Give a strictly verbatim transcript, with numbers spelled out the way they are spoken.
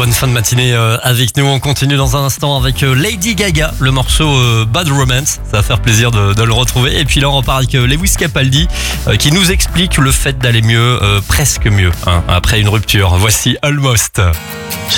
bonne fin de matinée avec nous. On continue dans un instant avec Lady Gaga, le morceau Bad Romance. Ça va faire plaisir de, de le retrouver. Et puis là, on repart avec Lewis Capaldi qui nous explique le fait d'aller mieux, euh, presque mieux, hein, après une rupture. Voici Almost.